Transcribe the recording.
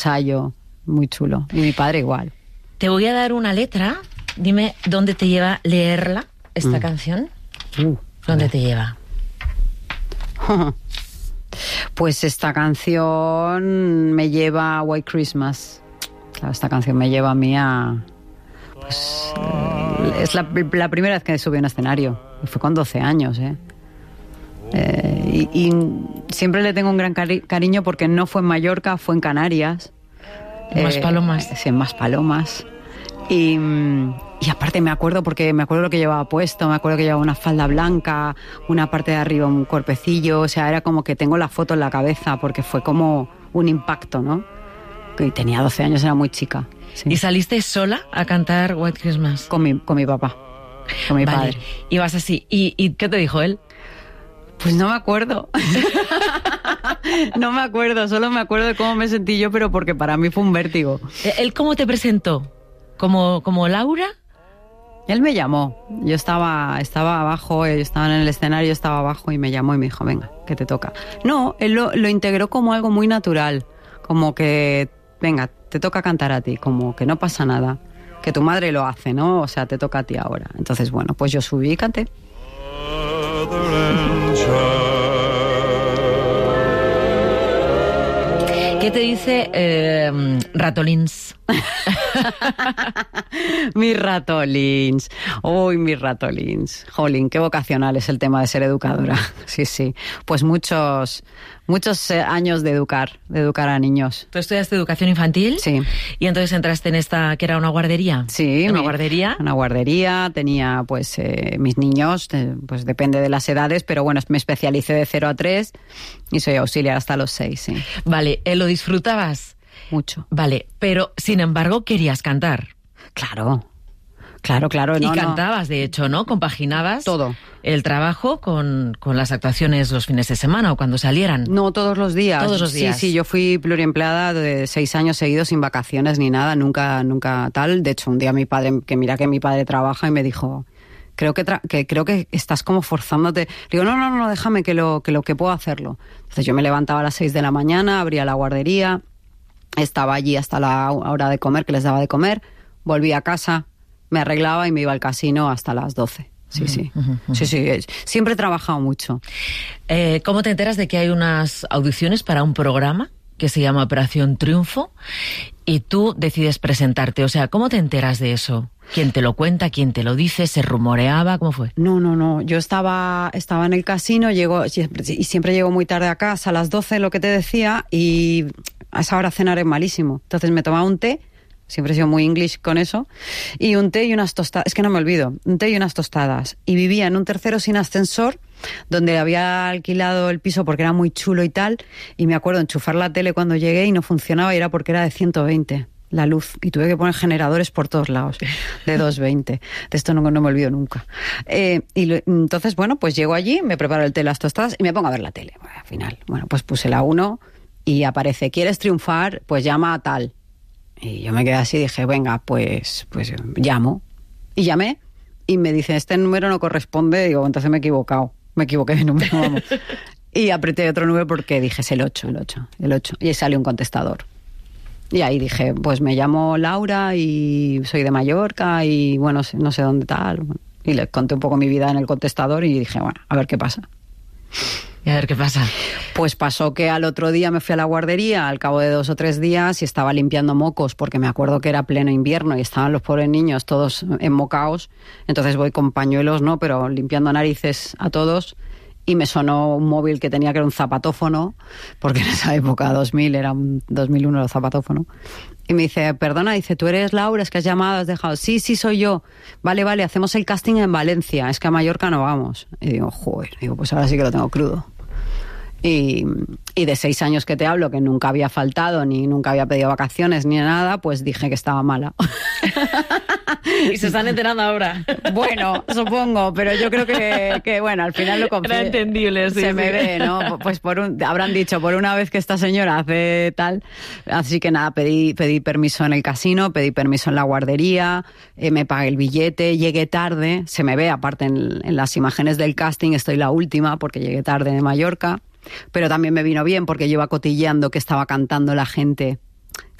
ensayo, muy chulo. Y mi padre igual. Te voy a dar una letra. Dime dónde te lleva leerla, esta canción. ¿Dónde te lleva? Pues esta canción me lleva a White Christmas. Claro, esta canción me lleva a mí a... Pues, es la primera vez que subí a un escenario. Y fue con 12 años, y siempre le tengo un gran cariño porque no fue en Mallorca, fue en Canarias. Maspalomas. Sí, en Maspalomas. Y aparte me acuerdo lo que llevaba puesto, me acuerdo que llevaba una falda blanca, una parte de arriba un cuerpecillo, o sea, era como que tengo la foto en la cabeza porque fue como un impacto, ¿no? Y tenía 12 años, era muy chica. Sí. ¿Y saliste sola a cantar White Christmas? Con mi papá, con mi padre. Ibas así. ¿Y qué te dijo él? Pues no me acuerdo. No me acuerdo, solo me acuerdo de cómo me sentí yo, pero porque para mí fue un vértigo. ¿Él cómo te presentó? ¿Como Laura? Él me llamó. Yo estaba abajo, yo estaba en el escenario, estaba abajo y me llamó y me dijo, venga, que te toca. No, él lo integró como algo muy natural, como que, venga, te toca cantar a ti, como que no pasa nada, que tu madre lo hace, ¿no? O sea, te toca a ti ahora. Entonces, bueno, pues yo subí y canté. ¿Qué te dice Ratolins? Mis ratolins. Uy, mis ratolins. Jolín, qué vocacional es el tema de ser educadora. Sí, sí. Pues muchos años de educar a niños. ¿Tú estudiaste educación infantil? Sí. ¿Y entonces entraste en esta, que era una guardería? Sí. ¿Una guardería? Una guardería, tenía pues mis niños, pues depende de las edades, pero bueno, me especialicé de 0 a 3 y soy auxiliar hasta los 6, sí. Vale, ¿lo disfrutabas? Mucho. Vale, pero sin embargo querías cantar. Claro. Y cantabas, de hecho, ¿no? Compaginabas todo. El trabajo con las actuaciones los fines de semana o cuando salieran. No, todos los días. Todos los días. Sí, yo fui pluriempleada de 6 años seguidos sin vacaciones ni nada, nunca tal. De hecho, un día mi padre, que mira que mi padre trabaja y me dijo, creo que estás como forzándote. Digo, no, déjame que puedo hacerlo. Entonces yo me levantaba a las 6 de la mañana, abría la guardería, estaba allí hasta la hora de comer, que les daba de comer, volvía a casa, me arreglaba y me iba al casino hasta las 12. Sí. Sí, siempre he trabajado mucho. ¿Cómo te enteras de que hay unas audiciones para un programa que se llama Operación Triunfo y tú decides presentarte? O sea, ¿cómo te enteras de eso? ¿Quién te lo cuenta? ¿Quién te lo dice? ¿Se rumoreaba? ¿Cómo fue? No. Yo estaba en el casino, siempre llego muy tarde a casa, a las 12, lo que te decía, y a esa hora cenar es malísimo. Entonces me tomaba un té, siempre he sido muy English con eso, y un té y unas tostadas, es que no me olvido, un té y unas tostadas. Y vivía en un tercero sin ascensor, donde había alquilado el piso porque era muy chulo y tal, y me acuerdo enchufar la tele cuando llegué y no funcionaba, y era porque era de 120 la luz, y tuve que poner generadores por todos lados, de 220. De esto no me olvido nunca. Entonces, bueno, pues llego allí, me preparo el té, las tostadas, y me pongo a ver la tele. Bueno, al final, pues puse la 1 y aparece, ¿quieres triunfar? Pues llama a tal. Y yo me quedé así y dije, venga, pues llamo. Y llamé y me dice, este número no corresponde. Digo, entonces me he equivocado. Me equivoqué de número, vamos. Y apreté otro número porque dije, es el 8. Y salió un contestador. Y ahí dije, pues me llamo Laura y soy de Mallorca y bueno, no sé dónde tal. Y le conté un poco mi vida en el contestador y dije, bueno, a ver qué pasa. ¿Y a ver qué pasa? Pues pasó que al otro día me fui a la guardería, al cabo de 2 o 3 días, y estaba limpiando mocos, porque me acuerdo que era pleno invierno y estaban los pobres niños todos enmocaos. Entonces voy con pañuelos, ¿no? Pero limpiando narices a todos. Y me sonó un móvil que tenía, que era un zapatófono, porque en esa época, 2000, era un 2001 el zapatófono. Y me dice, perdona, dice, ¿tú eres Laura? Es que has llamado, has dejado. Sí, soy yo. Vale, hacemos el casting en Valencia, es que a Mallorca no vamos. Y digo, joder, pues ahora sí que lo tengo crudo. Y de 6 años que te hablo, que nunca había faltado, ni nunca había pedido vacaciones, ni nada, pues dije que estaba mala. Y se están enterando ahora. Bueno, supongo, pero yo creo que bueno, al final lo confío. Era entendible, sí. Se me ve, ¿no? Pues habrán dicho, por una vez que esta señora hace tal. Así que nada, pedí permiso en el casino, pedí permiso en la guardería, me pagué el billete, llegué tarde, se me ve, aparte en las imágenes del casting, estoy la última, porque llegué tarde de Mallorca. Pero también me vino bien porque yo iba cotilleando que estaba cantando la gente